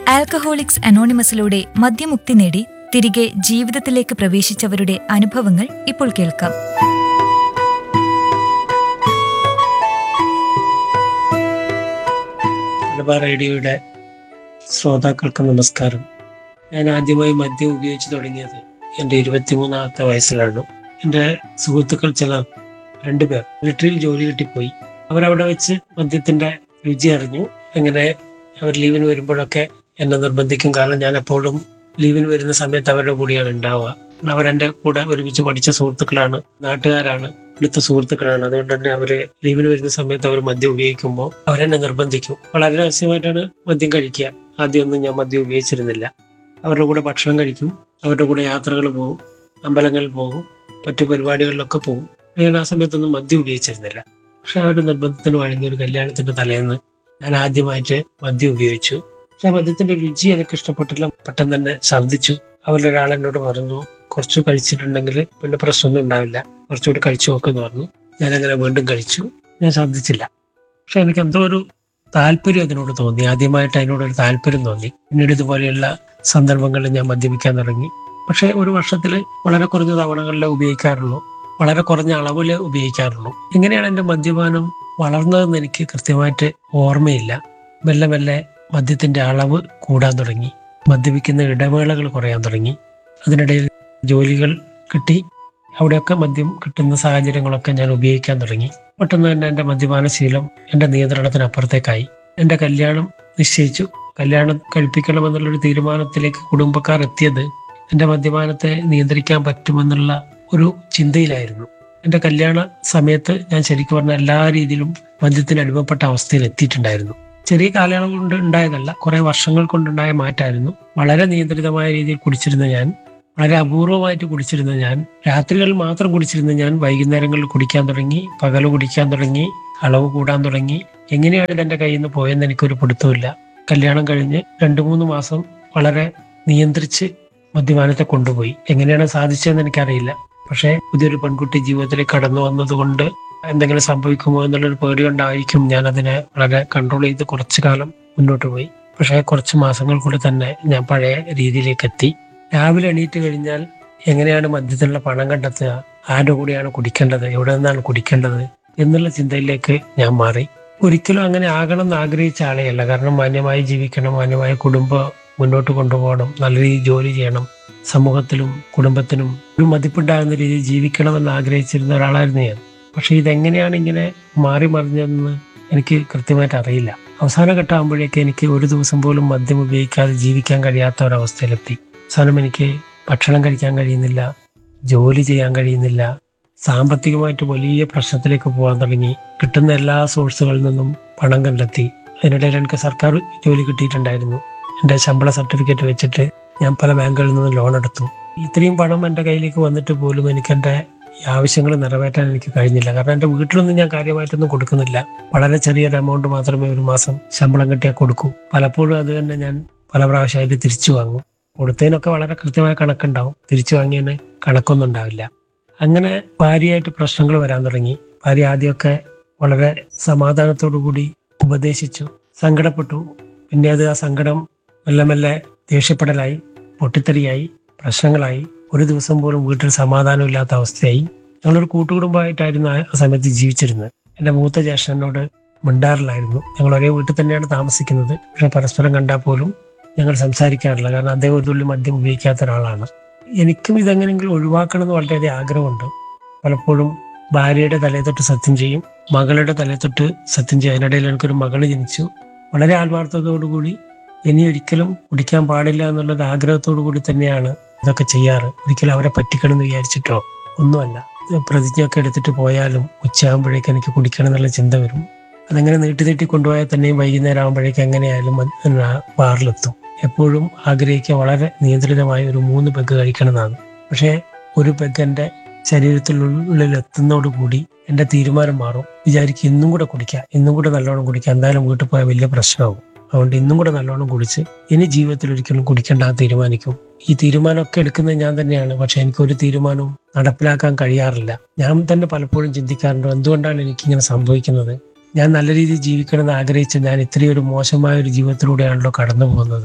Alcoholics അനോണിമസിലൂടെ മദ്യമുക്തി നേടി തിരികെ ജീവിതത്തിലേക്ക് പ്രവേശിച്ചവരുടെ അനുഭവങ്ങൾ ഇപ്പോൾ കേൾക്കാം. മലബാർ റേഡിയോയുടെ ശ്രോതാക്കൾക്ക് നമസ്കാരം. ഞാൻ ആദ്യമായി മദ്യം ഉപയോഗിച്ച് തുടങ്ങിയത് എൻ്റെ 23-ാമത്തെ വയസ്സിലാണ്. എൻ്റെ സുഹൃത്തുക്കൾ ചിലർ 2 പേർ മിലിറ്ററിയിൽ ജോലി കിട്ടിപ്പോയി. അവരവിടെ വെച്ച് മദ്യത്തിന്റെ രുചി അറിഞ്ഞു. അങ്ങനെ അവർ ലീവിന് വരുമ്പോഴൊക്കെ എന്നെ നിർബന്ധിക്കും. കാരണം ഞാൻ എപ്പോഴും ലീവിന് വരുന്ന സമയത്ത് അവരുടെ കൂടെയാണ് ഉണ്ടാവുക. അവരെന്റെ കൂടെ ഒരുമിച്ച് പഠിച്ച സുഹൃത്തുക്കളാണ്, നാട്ടുകാരാണ്, അടുത്ത സുഹൃത്തുക്കളാണ്. അതുകൊണ്ട് തന്നെ അവര് ലീവിന് വരുന്ന സമയത്ത് അവർ മദ്യം ഉപയോഗിക്കുമ്പോൾ അവരെന്നെ നിർബന്ധിക്കും. വളരെ രഹസ്യമായിട്ടാണ് മദ്യം കഴിക്കുക. ആദ്യമൊന്നും ഞാൻ മദ്യം ഉപയോഗിച്ചിരുന്നില്ല. അവരുടെ കൂടെ ഭക്ഷണം കഴിക്കും, അവരുടെ കൂടെ യാത്രകൾ പോകും, അമ്പലങ്ങളിൽ പോകും, മറ്റു പരിപാടികളിലൊക്കെ പോകും. ഞാൻ ആ സമയത്തൊന്നും മദ്യം ഉപയോഗിച്ചിരുന്നില്ല. പക്ഷെ അവരുടെ നിർബന്ധത്തിന് വഴങ്ങിയ ഒരു കല്യാണത്തിന്റെ തലേന്ന് ഞാൻ ആദ്യമായിട്ട് മദ്യം ഉപയോഗിച്ചു. പക്ഷെ മദ്യത്തിന്റെ രുചി എനിക്ക് ഇഷ്ടപ്പെട്ടില്ല. പെട്ടെന്ന് തന്നെ ഛർദ്ദിച്ചു. അവരിലൊരാൾ എന്നോട് പറഞ്ഞു, കുറച്ച് കഴിച്ചിട്ടുണ്ടെങ്കിൽ പിന്നെ പ്രശ്നമൊന്നും ഉണ്ടാവില്ല, കുറച്ചുകൂടി കഴിച്ചു നോക്കെന്ന് പറഞ്ഞു. ഞാനങ്ങനെ വീണ്ടും കഴിച്ചു. ഞാൻ ഛർദ്ദിച്ചില്ല. പക്ഷെ എനിക്ക് എന്തോ ഒരു താല്പര്യം അതിനോട് തോന്നി. ആദ്യമായിട്ട് അതിനോടൊരു താല്പര്യം തോന്നി. പിന്നീട് ഇതുപോലെയുള്ള സന്ദർഭങ്ങളിൽ ഞാൻ മദ്യപിക്കാൻ തുടങ്ങി. പക്ഷെ ഒരു വർഷത്തിൽ വളരെ കുറഞ്ഞ തവണകളിലേ ഉപയോഗിക്കാറുള്ളൂ, വളരെ കുറഞ്ഞ അളവിലേ ഉപയോഗിക്കാറുള്ളൂ. എങ്ങനെയാണ് എൻ്റെ മദ്യപാനം വളർന്നതെന്ന് എനിക്ക് കൃത്യമായിട്ട് ഓർമ്മയില്ല. മെല്ലെ മെല്ലെ മദ്യത്തിന്റെ അളവ് കൂടാൻ തുടങ്ങി, മദ്യപിക്കുന്ന ഇടവേളകൾ കുറയാൻ തുടങ്ങി. അതിനിടയിൽ ജോലികൾ കിട്ടി, അവിടെയൊക്കെ മദ്യം കിട്ടുന്ന സാഹചര്യങ്ങളൊക്കെ ഞാൻ ഉപയോഗിക്കാൻ തുടങ്ങി. പെട്ടെന്ന് തന്നെ എൻ്റെ മദ്യപാന ശീലം എൻ്റെ നിയന്ത്രണത്തിനപ്പുറത്തേക്കായി. എൻ്റെ കല്യാണം നിശ്ചയിച്ചു. കല്യാണം കഴിപ്പിക്കണമെന്നുള്ളൊരു തീരുമാനത്തിലേക്ക് കുടുംബക്കാർ എത്തിയത് എൻ്റെ മദ്യപാനത്തെ നിയന്ത്രിക്കാൻ പറ്റുമെന്നുള്ള ഒരു ചിന്തയിലായിരുന്നു. എൻ്റെ കല്യാണ സമയത്ത് ഞാൻ ശരിക്കും പറഞ്ഞാൽ എല്ലാ രീതിയിലും മദ്യത്തിന് അടിമപ്പെട്ട അവസ്ഥയിൽ എത്തിയിട്ടുണ്ടായിരുന്നു. ചെറിയ കാലയളവ് കൊണ്ട് ഉണ്ടായതല്ല, കുറെ വർഷങ്ങൾ കൊണ്ടുണ്ടായ മാറ്റമായിരുന്നു. വളരെ നിയന്ത്രിതമായ രീതിയിൽ കുടിച്ചിരുന്ന ഞാൻ, വളരെ അപൂർവമായിട്ട് കുടിച്ചിരുന്ന ഞാൻ, രാത്രികളിൽ മാത്രം കുടിച്ചിരുന്ന ഞാൻ വൈകുന്നേരങ്ങളിൽ കുടിക്കാൻ തുടങ്ങി, പകല് കുടിക്കാൻ തുടങ്ങി, അളവ് കൂടാൻ തുടങ്ങി. എങ്ങനെയാണ് ഇതെന്റെ കയ്യിൽ നിന്ന് പോയെന്ന് എനിക്കൊരു പിടുത്തമില്ല. കല്യാണം കഴിഞ്ഞ് 2-3 മാസം വളരെ നിയന്ത്രിച്ച് മദ്യപാനത്തെ കൊണ്ടുപോയി. എങ്ങനെയാണ് സാധിച്ചതെന്ന് എനിക്കറിയില്ല. പക്ഷേ പുതിയൊരു പെൺകുട്ടി ജീവിതത്തിലേക്ക് കടന്നു വന്നതുകൊണ്ട് എന്തെങ്കിലും സംഭവിക്കുമോ എന്നുള്ളൊരു പേടി കൊണ്ടായിരിക്കും ഞാൻ അതിനെ വളരെ കൺട്രോൾ ചെയ്ത് കുറച്ചു കാലം മുന്നോട്ട് പോയി. പക്ഷേ കുറച്ച് മാസങ്ങൾ കൂടെ തന്നെ ഞാൻ പഴയ രീതിയിലേക്ക് എത്തി. രാവിലെ എണീറ്റ് കഴിഞ്ഞാൽ എങ്ങനെയാണ് മദ്യത്തിനുള്ള പണം കണ്ടെത്തുക, ആരുടെ കൂടെയാണ് കുടിക്കേണ്ടത്, എവിടെ നിന്നാണ് കുടിക്കേണ്ടത് എന്നുള്ള ചിന്തയിലേക്ക് ഞാൻ മാറി. ഒരിക്കലും അങ്ങനെ ആകണം എന്ന് ആഗ്രഹിച്ച ആളെയല്ല. കാരണം മാന്യമായി ജീവിക്കണം, മാന്യമായ കുടുംബം മുന്നോട്ട് കൊണ്ടുപോകണം, നല്ല രീതിയിൽ ജോലി ചെയ്യണം, സമൂഹത്തിലും കുടുംബത്തിനും ഒരു മതിപ്പുണ്ടാകുന്ന രീതിയിൽ ജീവിക്കണമെന്ന് ആഗ്രഹിച്ചിരുന്ന ഒരാളായിരുന്നു ഞാൻ. പക്ഷെ ഇതെങ്ങനെയാണ് ഇങ്ങനെ മാറി മറിഞ്ഞതെന്ന് എനിക്ക് കൃത്യമായിട്ട് അറിയില്ല. അവസാന ഘട്ടമാകുമ്പോഴേക്ക് എനിക്ക് ഒരു ദിവസം പോലും മദ്യം ഉപയോഗിക്കാതെ ജീവിക്കാൻ കഴിയാത്ത ഒരവസ്ഥയിലെത്തി. അവസാനം എനിക്ക് ഭക്ഷണം കഴിക്കാൻ കഴിയുന്നില്ല, ജോലി ചെയ്യാൻ കഴിയുന്നില്ല, സാമ്പത്തികമായിട്ട് വലിയ പ്രശ്നത്തിലേക്ക് പോകാൻ തുടങ്ങി. കിട്ടുന്ന എല്ലാ സോഴ്സുകളിൽ നിന്നും പണം കണ്ടെത്തി. അതിനിടയിൽ എനിക്ക് സർക്കാർ ജോലി കിട്ടിയിട്ടുണ്ടായിരുന്നു. എൻ്റെ ശമ്പള സർട്ടിഫിക്കറ്റ് വെച്ചിട്ട് ഞാൻ പല ബാങ്കുകളിൽ നിന്നും ലോൺ എടുത്തു. ഇത്രയും പണം എൻ്റെ കയ്യിലേക്ക് വന്നിട്ട് പോലും എനിക്ക് എൻ്റെ ആവശ്യങ്ങൾ നിറവേറ്റാൻ എനിക്ക് കഴിഞ്ഞില്ല. കാരണം എൻ്റെ വീട്ടിലൊന്നും ഞാൻ കാര്യമായിട്ടൊന്നും കൊടുക്കുന്നില്ല. വളരെ ചെറിയൊരു എമൗണ്ട് മാത്രമേ ഒരു മാസം ശമ്പളം കിട്ടിയാൽ കൊടുക്കൂ. പലപ്പോഴും അത് തന്നെ ഞാൻ പല പ്രാവശ്യമായിട്ട് തിരിച്ചു വാങ്ങും. കൊടുത്തതിനൊക്കെ വളരെ കൃത്യമായ കണക്കുണ്ടാവും, തിരിച്ചു വാങ്ങിയതിന് കണക്കൊന്നും ഉണ്ടാവില്ല. അങ്ങനെ ഭാര്യയായിട്ട് പ്രശ്നങ്ങൾ വരാൻ തുടങ്ങി. ഭാര്യ ആദ്യമൊക്കെ വളരെ സമാധാനത്തോടു കൂടി ഉപദേശിച്ചു, സങ്കടപ്പെട്ടു. പിന്നെ അത് ആ സങ്കടം മെല്ലെ മെല്ലെ ദേഷ്യപ്പെടലായി, പൊട്ടിത്തെറിയായി, പ്രശ്നങ്ങളായി. ഒരു ദിവസം പോലും വീട്ടിൽ സമാധാനമില്ലാത്ത അവസ്ഥയായി. ഞങ്ങളൊരു കൂട്ടുകുടുംബമായിട്ടായിരുന്നു ആ സമയത്ത് ജീവിച്ചിരുന്നത്. എൻ്റെ മൂത്ത ജ്യേഷ്ഠനോട് മിണ്ടാറില്ലായിരുന്നു. ഞങ്ങൾ ഒരേ വീട്ടിൽ തന്നെയാണ് താമസിക്കുന്നത്. പക്ഷെ പരസ്പരം കണ്ടാൽ പോലും ഞങ്ങൾ സംസാരിക്കാറില്ല. കാരണം അദ്ദേഹം ഒരു തുള്ളി മദ്യം ഉപയോഗിക്കാത്ത ഒരാളാണ്. എനിക്കും ഇതെങ്ങനെയെങ്കിലും ഒഴിവാക്കണം എന്ന് വളരെയധികം ആഗ്രഹമുണ്ട്. പലപ്പോഴും ഭാര്യയുടെ തലയെ തൊട്ട് സത്യം ചെയ്യും, മകളുടെ തലയെ തൊട്ട് സത്യം ചെയ്യും. അതിനിടയിൽ എനിക്കൊരു മകള് ജനിച്ചു. വളരെ ആത്മാർത്ഥതയോടുകൂടി ഇനി ഒരിക്കലും കുടിക്കാൻ പാടില്ല എന്നുള്ളത് ആഗ്രഹത്തോടു കൂടി തന്നെയാണ് ഇതൊക്കെ ചെയ്യാറ്. ഒരിക്കലും അവരെ പറ്റിക്കണം എന്ന് വിചാരിച്ചിട്ടോ ഒന്നുമല്ല. പ്രതിജ്ഞയൊക്കെ എടുത്തിട്ട് പോയാലും ഉച്ചയാകുമ്പോഴേക്ക് എനിക്ക് കുടിക്കണം എന്നുള്ള ചിന്ത വരും. അതങ്ങനെ നീട്ടി കൊണ്ടുപോയാൽ തന്നെയും വൈകുന്നേരം ആകുമ്പോഴേക്ക് എങ്ങനെയായാലും ബാറിലെത്തും. എപ്പോഴും ആഗ്രഹിക്കുക വളരെ നിയന്ത്രിതമായ ഒരു 3 പെഗ് കഴിക്കണമെന്നാണ്. പക്ഷേ ഒരു പെഗ് എൻ്റെ ശരീരത്തിനുള്ളിൽ എത്തുന്നതോടുകൂടി എൻ്റെ തീരുമാനം മാറും. വിചാരിക്കും ഇന്നും കൂടെ കുടിക്കാം, ഇന്നും കൂടെ നല്ലോണം കുടിക്കാം, എന്തായാലും വീട്ടിൽ പോയാൽ വലിയ പ്രശ്നമാകും. അതുകൊണ്ട് ഇന്നും കൂടെ നല്ലോണം കുടിച്ച് ഇനി ജീവിതത്തിൽ ഒരിക്കലും കുടിക്കേണ്ട തീരുമാനിക്കും. ഈ തീരുമാനമൊക്കെ എടുക്കുന്നത് ഞാൻ തന്നെയാണ്. പക്ഷെ എനിക്കൊരു തീരുമാനവും നടപ്പിലാക്കാൻ കഴിയാറില്ല. ഞാൻ തന്നെ പലപ്പോഴും ചിന്തിക്കാറുണ്ട്, എന്തുകൊണ്ടാണ് എനിക്കിങ്ങനെ സംഭവിക്കുന്നത്? ഞാൻ നല്ല രീതിയിൽ ജീവിക്കണമെന്ന് ആഗ്രഹിച്ച് ഞാൻ ഇത്രയൊരു മോശമായ ഒരു ജീവിതത്തിലൂടെയാണല്ലോ കടന്നു പോകുന്നത്.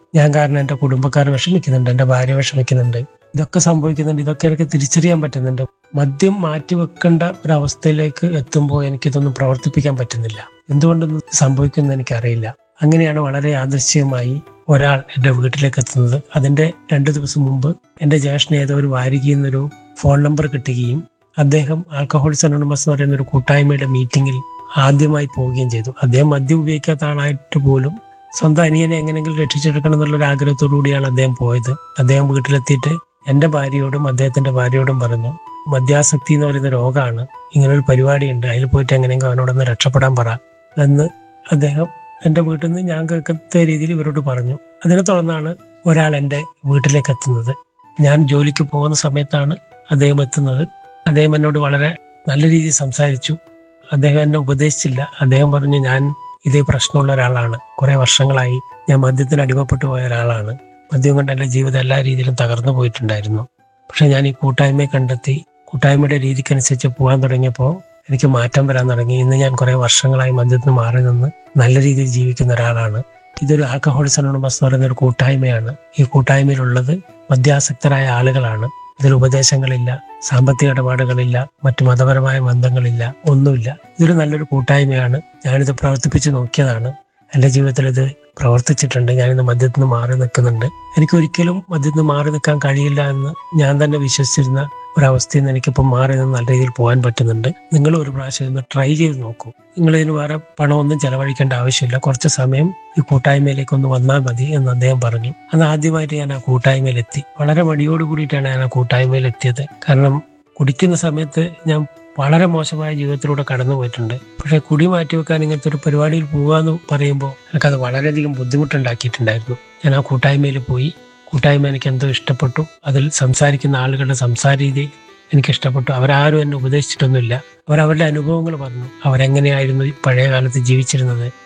ഞാൻ കാരണം എൻ്റെ കുടുംബക്കാർ വിഷമിക്കുന്നുണ്ട്, എൻ്റെ ഭാര്യ വിഷമിക്കുന്നുണ്ട്, ഇതൊക്കെ സംഭവിക്കുന്നുണ്ട്, ഇതൊക്കെ എനിക്ക് തിരിച്ചറിയാൻ പറ്റുന്നുണ്ട്. മദ്യം മാറ്റിവെക്കേണ്ട ഒരവസ്ഥയിലേക്ക് എത്തുമ്പോൾ എനിക്കിതൊന്നും പ്രവർത്തിപ്പിക്കാൻ പറ്റുന്നില്ല. എന്തുകൊണ്ടൊന്നും സംഭവിക്കുമെന്ന് എനിക്കറിയില്ല. അങ്ങനെയാണ് വളരെ യാദൃശ്ചികമായി ഒരാൾ എൻ്റെ വീട്ടിലേക്ക് എത്തുന്നത്. അതിന്റെ 2 ദിവസം മുമ്പ് എൻ്റെ ജ്യേഷ്ഠന് ഏതോ ഒരു വാരികയിൽ നിന്നൊരു ഫോൺ നമ്പർ കിട്ടുകയും അദ്ദേഹം ആൽക്കഹോളിക്സ് അനോണിമസ് എന്ന് പറയുന്ന ഒരു കൂട്ടായ്മയുടെ മീറ്റിംഗിൽ ആദ്യമായി പോവുകയും ചെയ്തു. അദ്ദേഹം മദ്യം ഉപയോഗിക്കാത്ത ആളായിട്ട് പോലും സ്വന്തം അനിയനെ എങ്ങനെയെങ്കിലും രക്ഷിച്ചെടുക്കണം എന്നുള്ള ഒരു ആഗ്രഹത്തോടു കൂടിയാണ് അദ്ദേഹം പോയത്. അദ്ദേഹം വീട്ടിലെത്തിയിട്ട് എൻ്റെ ഭാര്യയോടും അദ്ദേഹത്തിന്റെ ഭാര്യയോടും പറഞ്ഞു, മദ്യാസക്തി എന്ന് പറയുന്ന രോഗമാണ്, ഇങ്ങനൊരു പരിപാടിയുണ്ട്, അതിൽ പോയിട്ട് എങ്ങനെയെങ്കിലും അവനോടൊന്ന് രക്ഷപ്പെടാൻ പറ എന്ന് അദ്ദേഹം എൻ്റെ വീട്ടിൽ നിന്ന് ഞാൻ കേൾക്കുന്ന രീതിയിൽ ഇവരോട് പറഞ്ഞു. അതിനെ തുടർന്നാണ് ഒരാൾ എൻ്റെ വീട്ടിലേക്ക് എത്തുന്നത്. ഞാൻ ജോലിക്ക് പോകുന്ന സമയത്താണ് അദ്ദേഹം എത്തുന്നത്. അദ്ദേഹം എന്നോട് വളരെ നല്ല രീതിയിൽ സംസാരിച്ചു. അദ്ദേഹം എന്നെ ഉപദേശിച്ചില്ല. അദ്ദേഹം പറഞ്ഞു, ഞാൻ ഇതേ പ്രശ്നമുള്ള ഒരാളാണ്, കുറെ വർഷങ്ങളായി ഞാൻ മദ്യത്തിന് അടിമപ്പെട്ടു പോയ ഒരാളാണ്, മദ്യം കൊണ്ട് എൻ്റെ ജീവിതം എല്ലാ രീതിയിലും തകർന്നു പോയിട്ടുണ്ടായിരുന്നു. പക്ഷെ ഞാൻ ഈ കൂട്ടായ്മയെ കണ്ടെത്തി, കൂട്ടായ്മയുടെ രീതിക്കനുസരിച്ച് പോകാൻ തുടങ്ങിയപ്പോൾ എനിക്ക് മാറ്റം വരാൻ തുടങ്ങി. ഇന്ന് ഞാൻ കുറെ വർഷങ്ങളായി മദ്യത്തിന് മാറി നിന്ന് നല്ല രീതിയിൽ ജീവിക്കുന്ന ഒരാളാണ്. ഇതൊരു ആൽക്കഹോളിക്സ് അനോണിമസ് എന്ന് പറയുന്ന ഒരു കൂട്ടായ്മയാണ്. ഈ കൂട്ടായ്മയിലുള്ളത് മദ്യാസക്തരായ ആളുകളാണ്. ഇതിൽ ഉപദേശങ്ങളില്ല, സാമ്പത്തിക ഇടപാടുകളില്ല, മറ്റു മതപരമായ ബന്ധങ്ങളില്ല, ഒന്നുമില്ല. ഇതൊരു നല്ലൊരു കൂട്ടായ്മയാണ്. ഞാനിത് പ്രവർത്തിപ്പിച്ച് നോക്കിയതാണ്. എൻ്റെ ജീവിതത്തിൽ ഇത് പ്രവർത്തിച്ചിട്ടുണ്ട്. ഞാനിന്ന് മദ്യത്തിൽ നിന്ന് മാറി നിൽക്കുന്നുണ്ട്. എനിക്കൊരിക്കലും മദ്യത്തിൽ നിന്ന് മാറി നിൽക്കാൻ കഴിയില്ല എന്ന് ഞാൻ തന്നെ വിശ്വസിച്ചിരുന്ന ഒരവസ്ഥയിൽ നിന്ന് എനിക്കിപ്പോൾ മാറി നിന്ന് നല്ല രീതിയിൽ പോകാൻ പറ്റുന്നുണ്ട്. നിങ്ങൾ ഒരു പ്രാവശ്യം ഒന്ന് ട്രൈ ചെയ്ത് നോക്കൂ. നിങ്ങൾ ഇതിന് വേറെ പണമൊന്നും ചെലവഴിക്കേണ്ട ആവശ്യമില്ല. കുറച്ച് സമയം ഈ കൂട്ടായ്മയിലേക്ക് ഒന്ന് വന്നാൽ മതി എന്ന് അദ്ദേഹം പറഞ്ഞു. അന്ന് ആദ്യമായിട്ട് ഞാൻ ആ കൂട്ടായ്മയിലെത്തി. വളരെ മടിയോട് കൂടിയിട്ടാണ് ഞാൻ ആ കൂട്ടായ്മയിൽ എത്തിയത്. കാരണം കുടിക്കുന്ന സമയത്ത് ഞാൻ വളരെ മോശമായ ജീവിതത്തിലൂടെ കടന്നു പോയിട്ടുണ്ട്. പക്ഷെ കുടി മാറ്റിവെക്കാൻ ഇങ്ങനത്തെ ഒരു പരിപാടിയിൽ പോകാന്ന് പറയുമ്പോൾ എനിക്കത് വളരെയധികം ബുദ്ധിമുട്ടുണ്ടാക്കിയിട്ടുണ്ടായിരുന്നു. ഞാൻ ആ കൂട്ടായ്മയിൽ പോയി. കൂട്ടായ്മ എനിക്ക് എന്തോ ഇഷ്ടപ്പെട്ടു. അതിൽ സംസാരിക്കുന്ന ആളുകളുടെ സംസാര രീതി എനിക്ക് ഇഷ്ടപ്പെട്ടു. അവരാരും എന്നെ ഉപദേശിച്ചിട്ടൊന്നുമില്ല. അവരവരുടെ അനുഭവങ്ങൾ പറഞ്ഞു. അവരെങ്ങനെയായിരുന്നു പഴയ കാലത്ത് ജീവിച്ചിരുന്നത്,